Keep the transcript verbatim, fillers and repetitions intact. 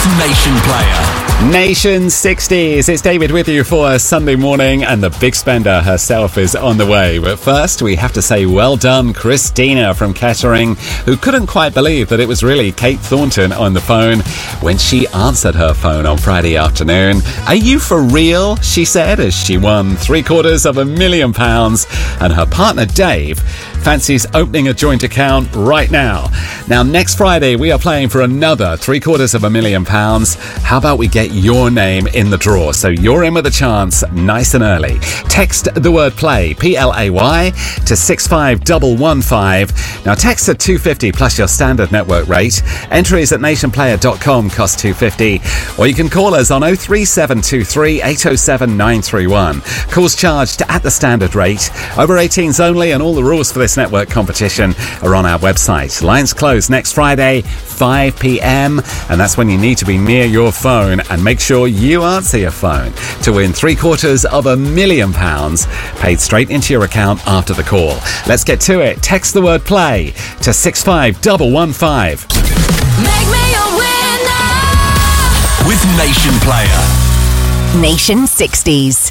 Nation Player. Nation sixties, it's David with you for a Sunday morning, and the big spender herself is on the way. But first, we have to say well done, Christina from Kettering, who couldn't quite believe that it was really Kate Thornton on the phone when she answered her phone on Friday afternoon. Are you for real? She said, as she won three quarters of a million pounds, and her partner Dave fancies opening a joint account right now. Now, next Friday, we are playing for another three quarters of a million pounds. How about we get your name in the draw, so you're in with a chance nice and early? Text the word play, P L A Y, to six five one one five. Now, text to two fifty plus your standard network rate. Entries at nation player dot com cost two fifty, or you can call us on oh three seven two three eight oh seven nine three one. Calls charged at the standard rate. Over eighteens only, and all the rules for this network competition are on our website. Lines close next Friday, five p.m, and that's when you need to be near your phone, and make sure you answer your phone to win three quarters of a million pounds paid straight into your account after the call. Let's get to it. Text the word play to six five one one five. Make me a winner with Nation Player. Nation sixties.